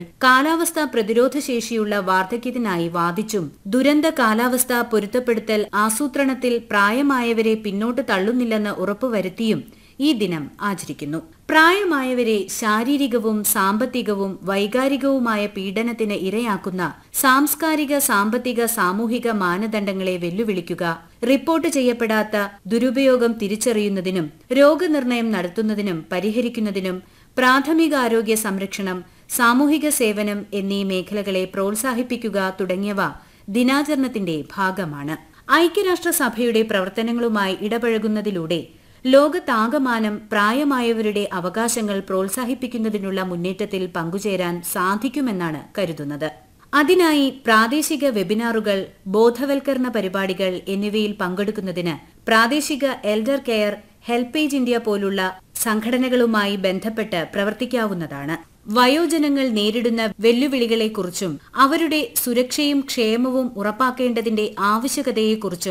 കാലാവസ്ഥാ പ്രതിരോധശേഷിയുള്ള വാർദ്ധക്യത്തിനായി വാദിച്ചും ദുരന്ത കാലാവസ്ഥാ പൊരുത്തപ്പെടുത്തൽ ആസൂത്രണത്തിൽ പ്രായമായവരെ പിന്നോട്ട് തള്ളുന്നില്ലെന്ന് ഉറപ്പുവരുത്തിയും ഈ ദിനം ആചരിക്കുന്നു. പ്രായമായവരെ ശാരീരികവും സാമ്പത്തികവും വൈകാരികവുമായ പീഡനത്തിന് ഇരയാക്കുന്ന സാംസ്കാരിക, സാമ്പത്തിക, സാമൂഹിക മാനദണ്ഡങ്ങളെ വെല്ലുവിളിക്കുക, റിപ്പോർട്ട് ചെയ്യപ്പെടാത്ത ദുരുപയോഗം തിരിച്ചറിയുന്നതിനും രോഗനിർണയം നടത്തുന്നതിനും പരിഹരിക്കുന്നതിനും പ്രാഥമികാരോഗ്യ സംരക്ഷണം, സാമൂഹിക സേവനം എന്നീ മേഖലകളെ പ്രോത്സാഹിപ്പിക്കുക തുടങ്ങിയവ ദിനാചരണത്തിന്റെ ഭാഗമാണ്. ഐക്യരാഷ്ട്രസഭയുടെ പ്രവർത്തനങ്ങളുമായി ഇടപഴകുന്നതിലൂടെ ലോകത്താകമാനം പ്രായമായവരുടെ അവകാശങ്ങൾ പ്രോത്സാഹിപ്പിക്കുന്നതിനുള്ള മുന്നേറ്റത്തിൽ പങ്കുചേരാൻ സാധിക്കുമെന്നാണ് കരുതുന്നത്. അതിനായി പ്രാദേശിക വെബിനാറുകൾ, ബോധവൽക്കരണ പരിപാടികൾ എന്നിവയിൽ പങ്കെടുക്കുന്നതിന് പ്രാദേശിക എൽഡർ കെയർ, ഹെൽപ്പേജ് ഇന്ത്യ പോലുള്ള സംഘടനകളുമായി ബന്ധപ്പെട്ട് പ്രവർത്തിക്കാവുന്നതാണ്. വയോജനങ്ങൾ നേരിടുന്ന വെല്ലുവിളികളെക്കുറിച്ചും അവരുടെ സുരക്ഷയും ക്ഷേമവും ഉറപ്പാക്കേണ്ടതിന്റെ ആവശ്യകതയെക്കുറിച്ചും